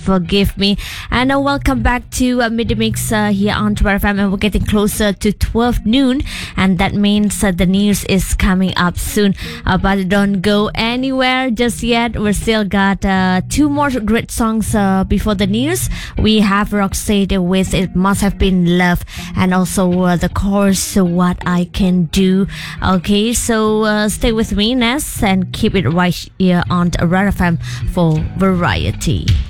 Forgive Me. And welcome back to Midday Mix here on Red FM, and we're getting closer to 12 noon, and that means the news is coming up soon. But don't go anywhere just yet. We still got two more great songs before the news. We have Roxette with It Must Have Been Love, and also the chorus What I Can Do. Okay, so stay with me, Ness, and keep it right here on Red FM for variety.